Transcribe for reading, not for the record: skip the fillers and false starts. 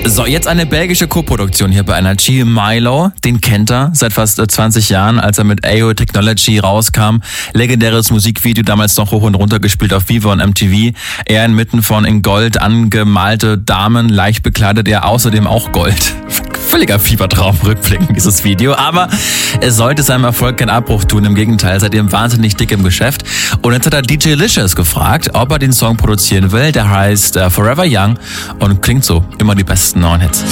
So, jetzt eine belgische Co-Produktion hier bei Energy. Milo, den kennt er seit fast 20 Jahren, als er mit AO Technology rauskam. Legendäres Musikvideo, damals noch hoch und runter gespielt auf Viva und MTV. Er inmitten von in Gold angemalte Damen, leicht bekleidet, er außerdem auch Gold. Völliger Fiebertraum rückblickend, dieses Video. Aber es sollte seinem Erfolg keinen Abbruch tun. Im Gegenteil, seitdem wahnsinnig dick im Geschäft. Und jetzt hat er DJ Licious gefragt, ob er den Song produzieren will. Der heißt Forever Young und klingt so. Immer die besten neuen Hits.